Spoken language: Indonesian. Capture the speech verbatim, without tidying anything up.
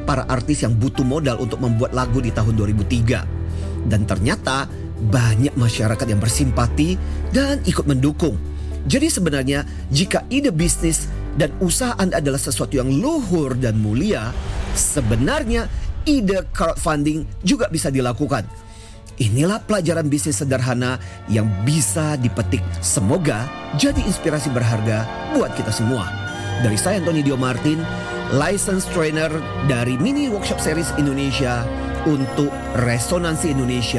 para artis yang butuh modal untuk membuat lagu di tahun dua ribu tiga. Dan ternyata banyak masyarakat yang bersimpati dan ikut mendukung. Jadi sebenarnya jika ide bisnis dan usaha Anda adalah sesuatu yang luhur dan mulia, sebenarnya ide crowdfunding juga bisa dilakukan. Inilah pelajaran bisnis sederhana yang bisa dipetik. Semoga jadi inspirasi berharga buat kita semua. Dari saya Anthony Dio Martin, licensed trainer dari Mini Workshop Series Indonesia untuk Resonansi Indonesia.